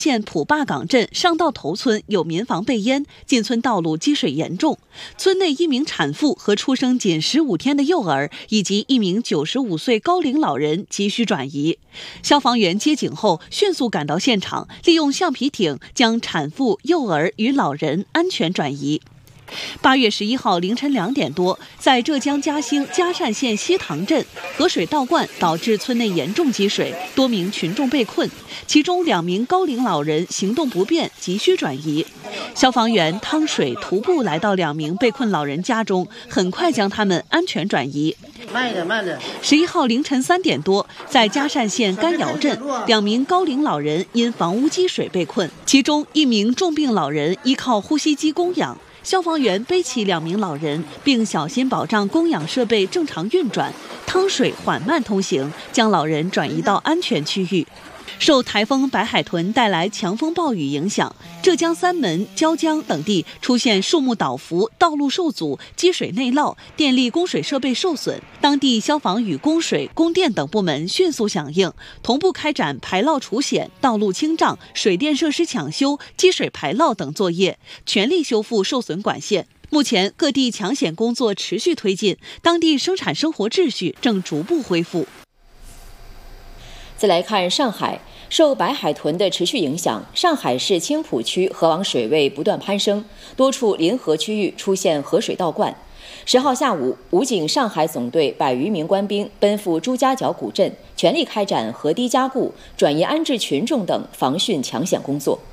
县普坝岗镇上道头村有民房被淹，进村道路积水严重。村内一名产妇和出生仅15天的幼儿，以及一名95岁高龄老人急需转移。消防员接警后，迅速赶到现场，利用橡皮艇将产妇、幼儿与老人安全转移。8月11号凌晨2点多，在浙江嘉兴嘉善县西塘镇，河水倒灌导致村内严重积水，多名群众被困，其中2名高龄老人行动不便，急需转移。消防员趟水徒步来到2名被困老人家中，很快将他们安全转移。 慢点。 11号凌晨3点多，在嘉善县甘窑镇，2名高龄老人因房屋积水被困，其中1名重病老人依靠呼吸机供氧。消防员背起2名老人，并小心保障供氧设备正常运转，趟水缓慢通行，将老人转移到安全区域。受台风白海豚带来强风暴雨影响，浙江三门、椒江等地出现树木倒伏、道路受阻、积水内涝、电力供水设备受损。当地消防与供水、供电等部门迅速响应，同步开展排涝除险、道路清障、水电设施抢修、积水排涝等作业，全力修复受损管线。目前各地抢险工作持续推进，当地生产生活秩序正逐步恢复。 再来看上海，受白海豚的持续影响，上海市青浦区河网水位不断攀升，多处临河区域出现河水倒灌。10号下午，武警上海总队100余名官兵奔赴朱家角古镇，全力开展河堤加固、转移安置群众等防汛抢险工作。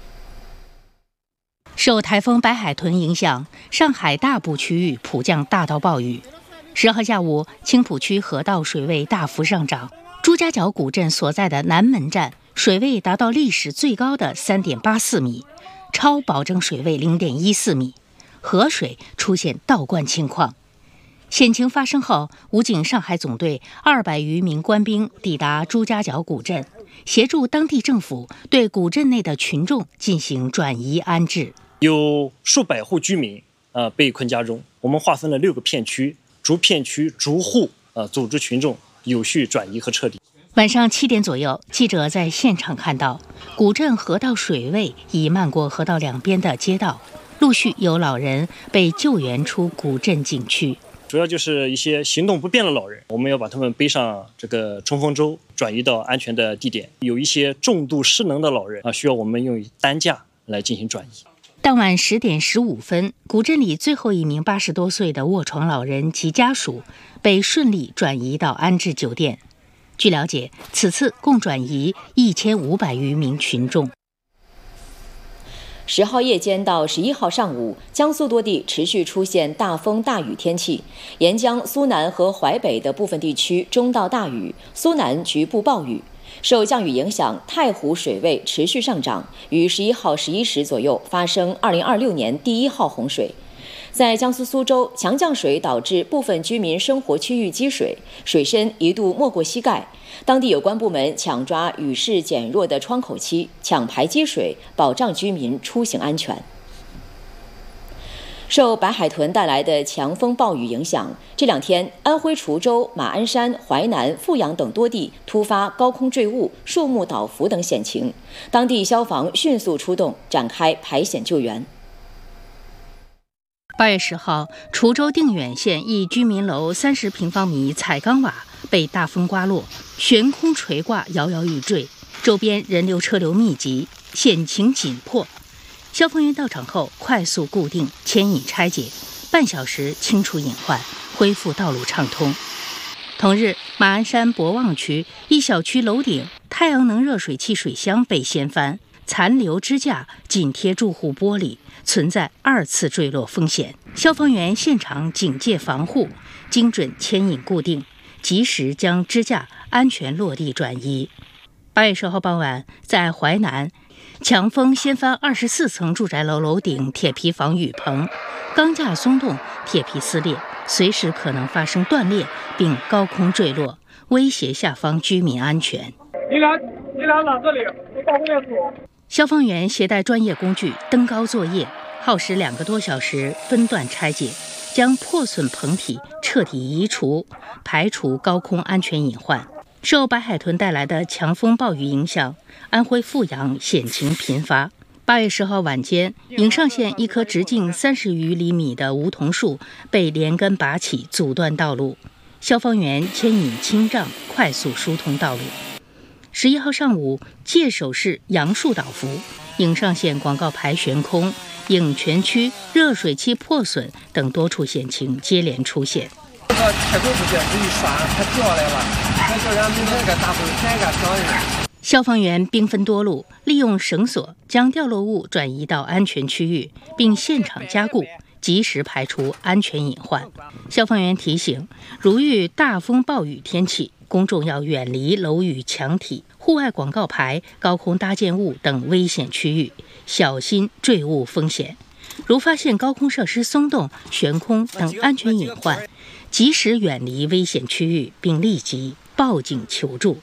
受台风白海豚影响，上海大部区域普降大到暴雨。10号下午，青浦区河道水位大幅上涨。朱家角古镇所在的南门站水位达到历史最高的3.84米，超保证水位0.14米，河水出现倒灌情况。险情发生后，武警上海总队200余名官兵抵达朱家角古镇，协助当地政府对古镇内的群众进行转移安置。 有数百户居民被困家中，我们划分了6个片区，逐片区逐户组织群众有序转移和撤离。 晚上7点左右，记者在现场看到，古镇河道水位已漫过河道两边的街道，陆续有老人被救援出古镇景区。 主要就是一些行动不便的老人，我们要把他们背上这个冲锋舟，转移到安全的地点。有一些重度失能的老人需要我们用担架来进行转移。 当晚10点15分，古镇里最后1名80多岁的卧床老人及家属被顺利转移到安置酒店。据了解，此次共转移1500余名群众。 10号夜间到11号上午，江苏多地持续出现大风大雨天气，沿江苏南和淮北的部分地区中到大雨，苏南局部暴雨。受降雨影响，太湖水位持续上涨，于11号11时左右发生2026年第1号洪水。在江苏苏州，强降水导致部分居民生活区域积水，水深一度没过膝盖。当地有关部门抢抓雨势减弱的窗口期，抢排积水，保障居民出行安全。受白海豚带来的强风暴雨影响，这2天安徽滁州、马鞍山、淮南、阜阳等多地突发高空坠物、树木倒伏等险情，当地消防迅速出动，展开排险救援。 8月10号，滁州定远县一居民楼30平方米彩钢瓦被大风刮落，悬空垂挂，摇摇欲坠，周边人流车流密集，险情紧迫。消防员到场后，快速固定、牵引拆解，半小时清除隐患，恢复道路畅通。同日，马鞍山博望区一小区楼顶太阳能热水器水箱被掀翻，残留支架紧贴住户玻璃，存在2次坠落风险。消防员现场警戒防护，精准牵引固定，及时将支架安全落地转移。8月10号傍晚，在淮南，强风掀翻24层住宅楼楼顶铁皮防雨棚，钢架松动，铁皮撕裂，随时可能发生断裂并高空坠落，威胁下方居民安全。 你俩拿这里，我到后面锁。 消防员携带专业工具登高作业，耗时2个多小时，分段拆解，将破损棚体彻底移除，排除高空安全隐患。 受白海豚带来的强风暴雨影响，安徽阜阳险情频发。8月10号晚间，颍上县一棵直径30余厘米的梧桐树被连根拔起，阻断道路。消防员牵引轻杖，快速疏通道路。11号上午，界首市杨树倒伏，颍上县广告牌悬空，颍泉区热水器破损等多处险情接连出现。 这个太过不行，这一刷它掉下来了，那叫人明天给大风天给小人。 消防员兵分多路，利用绳索将掉落物转移到安全区域，并现场加固，及时排除安全隐患。消防员提醒，如遇大风暴雨天气，公众要远离楼宇墙体、户外广告牌、高空搭建物等危险区域，小心坠物风险。如发现高空设施松动、悬空等安全隐患，及时远离危险区域，并立即报警求助。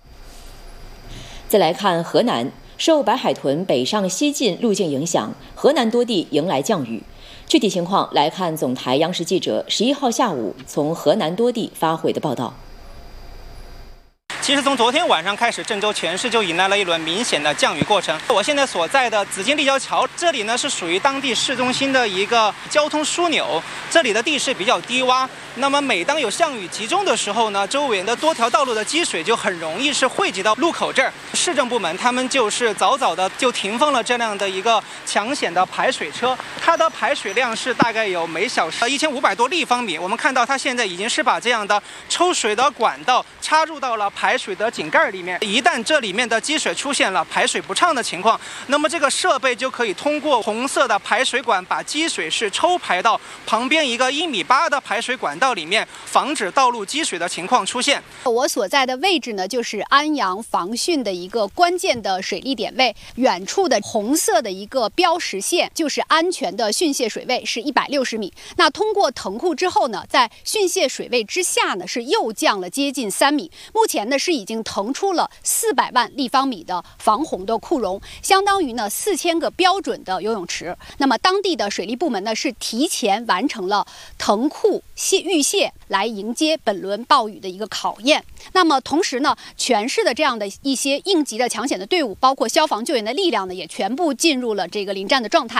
再来看河南，受白海豚北上西进路径影响，河南多地迎来降雨。具体情况来看总台央视记者11号下午从河南多地发回的报道。 其实从昨天晚上开始，郑州全市就迎来了一轮明显的降雨过程。我现在所在的紫金立交桥，这里呢是属于当地市中心的一个交通枢纽，这里的地势比较低洼。那么每当有降雨集中的时候呢，周围的多条道路的积水就很容易是汇集到路口这儿。市政部门他们就是早早的就停放了这辆的一个抢险的排水车，它的排水量是大概有每小时1500多立方米。我们看到它现在已经是把这样的抽水的管道插入到了排水的井盖里面，一旦这里面的积水出现了排水不畅的情况，那么这个设备就可以通过红色的排水管把积水是抽排到旁边一个1.8米的排水管道里面，防止道路积水的情况出现。 我所在的位置呢，就是安阳防汛的一个关键的水利点位，远处的红色的一个标识线就是安全的汛泄水位，是160米。那通过腾库之后呢，在汛泄水位之下呢，是又降了接近3米。目前呢是已经腾出了400万立方米的防洪的库容，相当于呢4000个标准的游泳池。那么当地的水利部门呢是提前完成了腾库预泄，来迎接本轮暴雨的一个考验。那么同时呢，全市的这样的一些应急的抢险的队伍，包括消防救援的力量呢，也全部进入了这个临战的状态。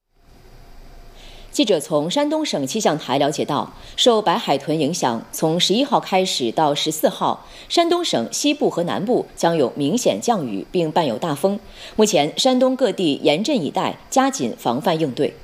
记者从山东省气象台了解到，受白海豚影响，从11号开始到14号，山东省西部和南部将有明显降雨，并伴有大风。目前，山东各地严阵以待，加紧防范应对。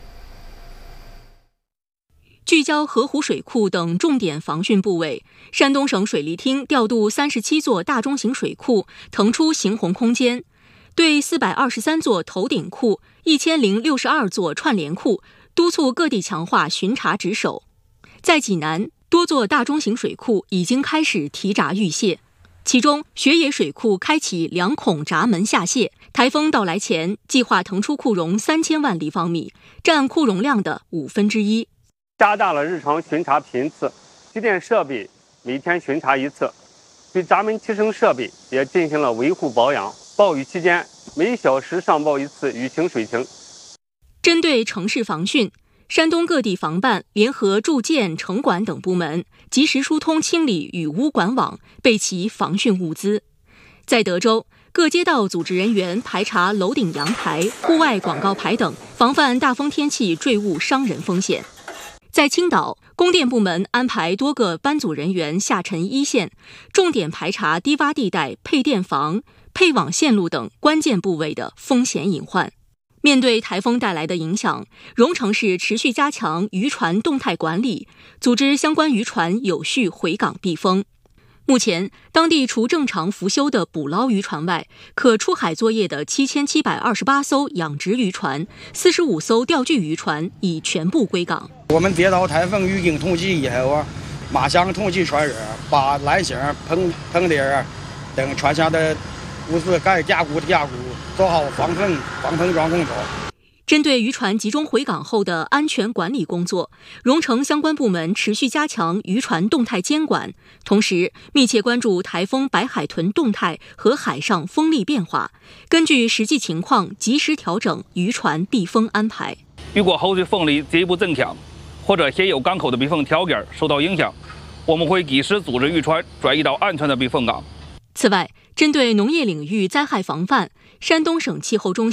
聚焦河湖水库等重点防汛部位，山东省水利厅调度37座大中型水库，腾出行洪空间，对423座头顶库、1062座串联库督促各地强化巡查值守。在济南，多座大中型水库已经开始提闸预泄，其中雪野水库开启2孔闸门下泄，台风到来前计划腾出库容3000万立方米，占库容量的1/5。 加大了日常巡查频次，机电设备每天巡查1次，对闸门提升设备也进行了维护保养。暴雨期间，每小时上报1次雨情水情。 针对城市防汛，山东各地防办联合住建、城管等部门及时疏通清理雨污管网，备齐防汛物资。在德州，各街道组织人员排查楼顶阳台、户外广告牌等，防范大风天气坠物伤人风险。在青岛，供电部门安排多个班组人员下沉一线，重点排查低洼地带、配电房、配网线路等关键部位的风险隐患。面对台风带来的影响，荣成市持续加强渔船动态管理，组织相关渔船有序回港避风。目前，当地除正常复修的捕捞渔船外，可出海作业的7728艘养殖渔船、45艘钓具渔船已全部归港。 我们接到台风预警通知以后啊，马上通知船员把缆绳、棚钉等船上的物资该加固的加固，做好防碰撞工作。 针对渔船集中回港后的安全管理工作，荣成相关部门持续加强渔船动态监管，同时密切关注台风白海豚动态和海上风力变化，根据实际情况及时调整渔船避风安排。 如果后续风力进一步增强，或者现有港口的避风条件受到影响，我们会及时组织渔船转移到安全的避风港， 此外，针对农业领域灾害防范，山东省气候中心